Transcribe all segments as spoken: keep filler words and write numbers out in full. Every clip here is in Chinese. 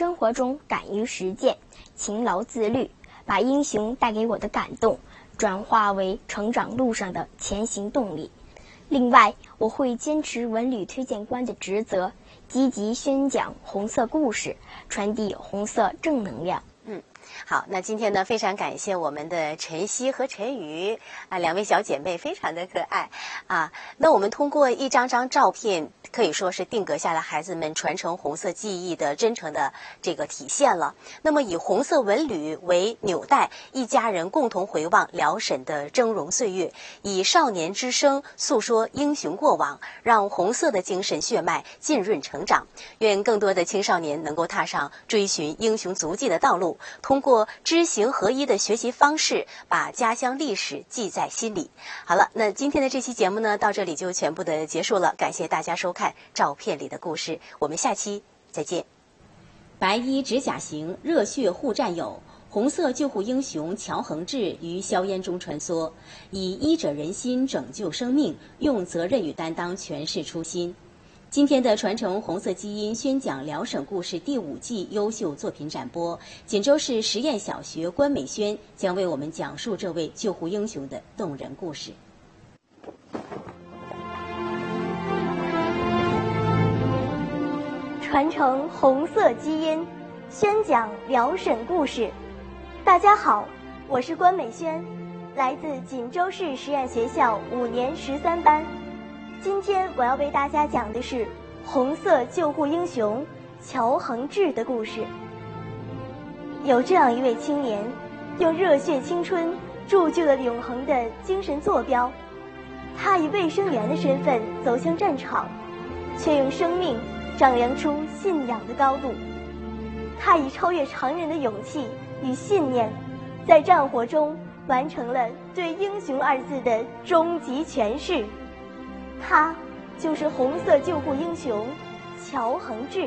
生活中敢于实践，勤劳自律，把英雄带给我的感动转化为成长路上的前行动力。另外，我会坚持文旅推荐官的职责，积极宣讲红色故事，传递红色正能量。 嗯，好，那今天呢，非常感谢我们的晨曦和晨雨啊，两位小姐妹非常的可爱啊。那我们通过一张张照片，可以说是定格下了孩子们传承红色记忆的真诚的这个体现了。那么以红色文旅为纽带，一家人共同回望辽沈的峥嵘岁月，以少年之声诉说英雄过往，让红色的精神血脉浸润成长。愿更多的青少年能够踏上追寻英雄足迹的道路，通过知行合一的学习方式，把家乡历史记在心里。好了，那今天的这期节目呢，到这里就全部的结束了。感谢大家收看《照片里的故事》，我们下期再见。白衣执甲行，热血护战友。红色救护英雄乔恒志于硝烟中穿梭，以医者仁心拯救生命，用责任与担当诠释初心。今天的传承红色基因宣讲辽沈故事第五季优秀作品展播，锦州市实验小学关美轩将为我们讲述这位救护英雄的动人故事。 传承红色基因，宣讲辽沈故事。大家好，我是关美轩，来自锦州市实验学校五年十三班。今天我要为大家讲的是红色救护英雄乔恒志的故事。有这样一位青年，用热血青春铸就了永恒的精神坐标。他以卫生员的身份走向战场，却用生命丈量出信仰的高度。他以超越常人的勇气与信念，在战火中完成了对英雄二字的终极诠释。他就是红色救护英雄乔恒志。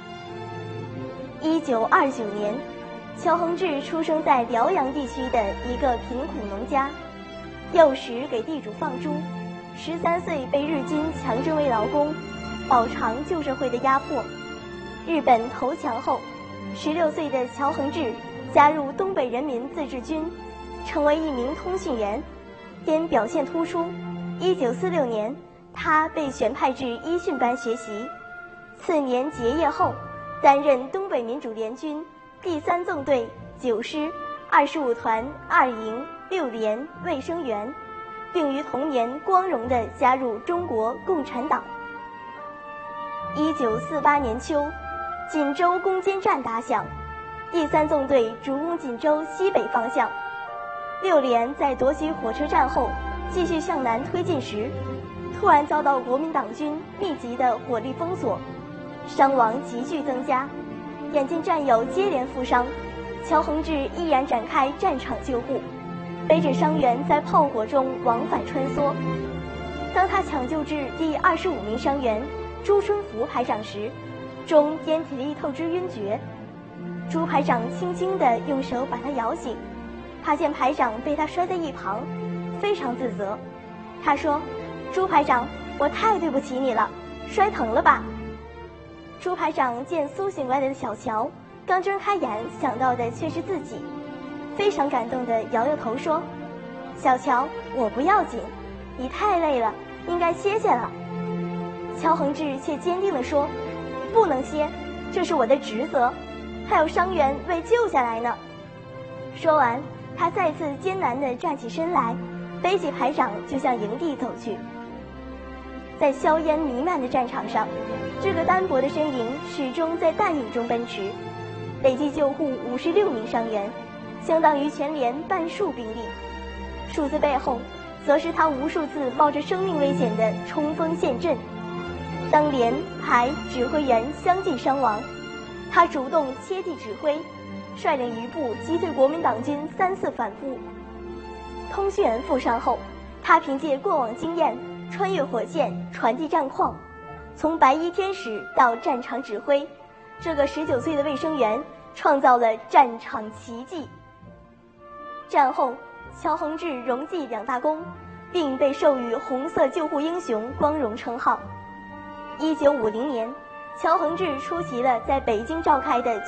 一九二九年，乔恒志出生在辽阳地区的一个贫苦农家，幼时给地主放猪，十三岁被日军强征为劳工，饱尝旧社会的压迫。日本投降后，十六岁的乔恒志加入东北人民自治军，成为一名通讯员。因表现突出，一九四六年他被选派至一训班学习。次年结业后，担任东北民主联军第三纵队九师二十五团二营六连卫生员，并于同年光荣地加入中国共产党。一九四八年秋，锦州攻坚战打响，第三纵队主攻锦州西北方向。六连在夺取火车站后，继续向南推进时，突然遭到国民党军密集的火力封锁，伤亡急剧增加。眼见战友接连负伤，乔恒志毅然展开战场救护，背着伤员在炮火中往返穿梭。当他抢救至第二十五名伤员朱春福排长时，中烟体力透支晕厥。朱排长轻轻地用手把他摇醒，他见排长被他摔在一旁，非常自责。他说：“朱排长，我太对不起你了，摔疼了吧？”朱排长见苏醒过来的小乔刚睁开眼，想到的却是自己，非常感动地摇摇头说：“小乔，我不要紧，你太累了，应该歇歇了。”乔恒志却坚定地说：“不能歇，这是我的职责，还有伤员未救下来呢。”说完，他再次艰难地站起身来，背起排长就向营地走去。在硝烟弥漫的战场上，这个单薄的身影始终在弹雨中奔驰，累计救护五十六名伤员，相当于全连半数兵力。数字背后，则是他无数次冒着生命危险的冲锋陷阵。当连、排、指挥员相继伤亡，他主动切地指挥，率领余部击退国民党军三次反扑。通讯员负伤后，他凭借过往经验，穿越火线，传递战况，从白衣天使到战场指挥，这个十九岁的卫生员创造了战场奇迹。战后，乔恒志荣记两大功，并被授予红色救护英雄光荣称号。一九五零年，乔恒志出席了在北京召开的